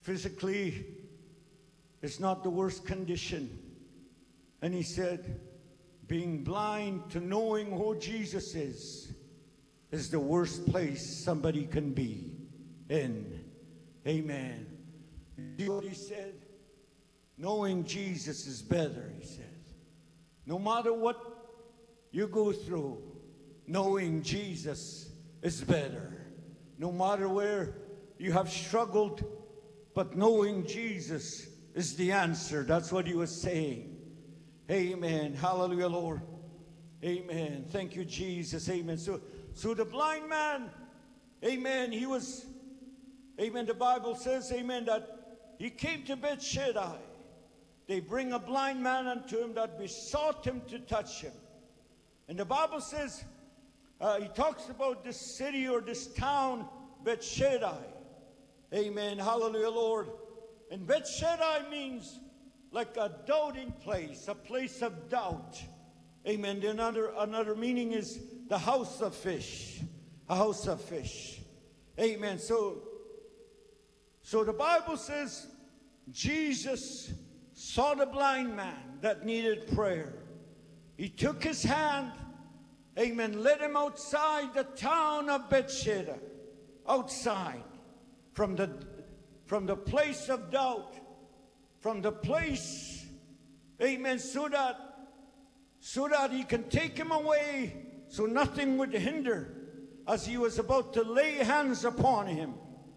physically, it's not the worst condition. And he said, being blind to knowing who Jesus is the worst place somebody can be in. Amen. See what he said? Knowing Jesus is better, he said. No matter what you go through, knowing Jesus is better. No matter where you have struggled, but knowing Jesus is the answer. That's what he was saying. Amen. Hallelujah, Lord. Amen. Thank you, Jesus. Amen. So the blind man, amen, he was, amen, the Bible says, amen, that he came to Bethsaida. They bring a blind man unto him that besought him to touch him. And the Bible says, he talks about this city or this town, Bethsaida. Amen. Hallelujah, Lord. And Bethsaida means like a doubting place, a place of doubt. Amen. Another meaning is the house of fish. A house of fish. Amen. So the Bible says Jesus saw the blind man that needed prayer. He took his hand, amen, led him outside the town of Bethsaida, outside from the place of doubt, from the place, amen, so that he can take him away, so nothing would hinder. As he was about to lay hands upon him,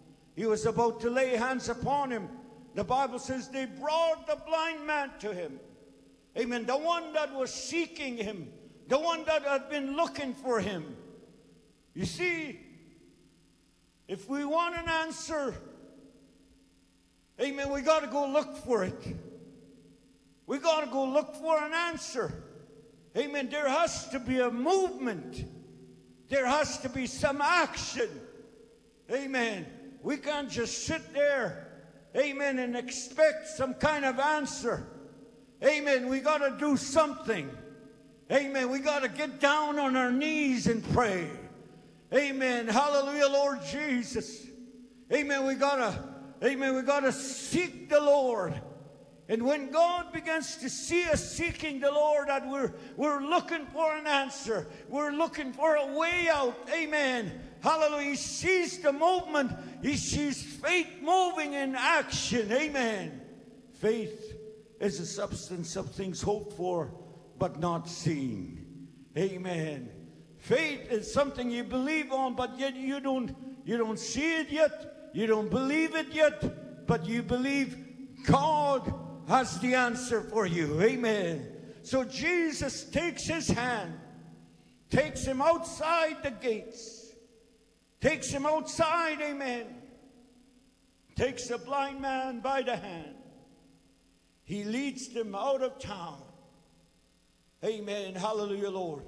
the Bible says they brought the blind man to him. Amen. The one that was seeking him, the one that had been looking for him. You see, if we want an answer, amen, we got to go look for it. We got to go look for an answer. Amen. There has to be a movement. There has to be some action. Amen. We can't just sit there, amen, and expect some kind of answer. Amen. We got to do something. Amen. We got to get down on our knees and pray. Amen. Hallelujah, Lord Jesus. Amen. We got to seek the Lord. And when God begins to see us seeking the Lord, that we're looking for an answer. We're looking for a way out. Amen. Hallelujah. He sees the movement. He sees faith moving in action. Amen. Faith is the substance of things hoped for, but not seen. Amen. Faith is something you believe on, but yet you don't see it yet. You don't believe it yet, but you believe God has the answer for you. Amen. So Jesus takes his hand, takes him outside the gates, takes him outside, amen, takes the blind man by the hand. He leads them out of town. Amen. Hallelujah, Lord.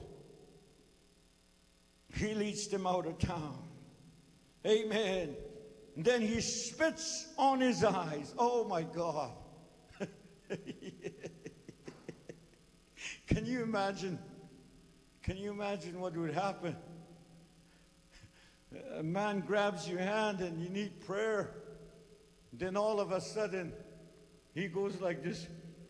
He leads them out of town. Amen. And then he spits on his eyes. Oh my God. Can you imagine? Can you imagine what would happen? A man grabs your hand and you need prayer. Then all of a sudden, he goes like this.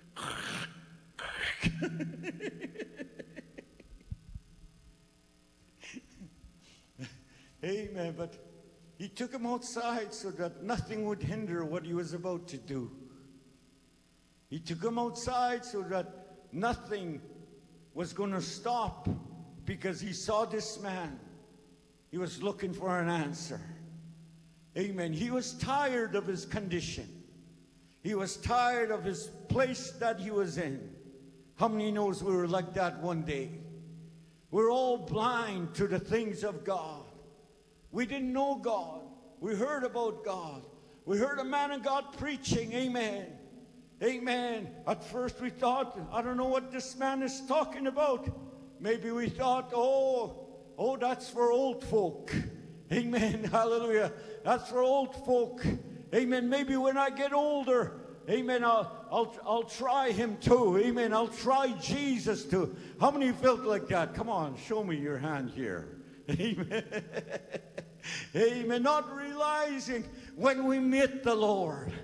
Amen. But he took him outside so that nothing would hinder what he was about to do. He took him outside so that nothing was going to stop, because he saw this man. He was looking for an answer. Amen. He was tired of his condition. He was tired of his place that he was in. How many knows we were like that one day? We're all blind to the things of God. We didn't know God. We heard about God. We heard a man of God preaching. Amen. Amen. At first we thought, I don't know what this man is talking about. Maybe we thought, oh, that's for old folk. Amen. Hallelujah. That's for old folk. Amen. Maybe when I get older, amen, I'll try him too. Amen. I'll try Jesus too. How many felt like that? Come on, show me your hand here. Amen. Amen. Not realizing when we meet the Lord.